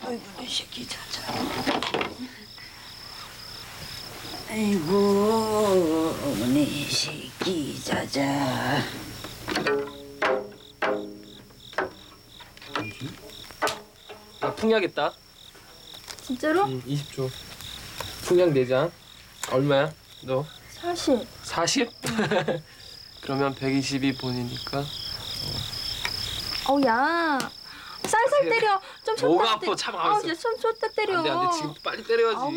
아이고 내 새끼 자자. 아이고 내 새끼 자자. 나 풍약했다. 진짜로? 20조. 풍약 4장. 얼마야? 너? 40. 40? 그러면 120이 본이니까. 어우 야. 살살 때려. 좀 뭐가 쳤다 아파? 참 알았어. 진짜 좀 쳤다 때려. 안 돼, 안 돼. 지금 빨리 때려야지. 아우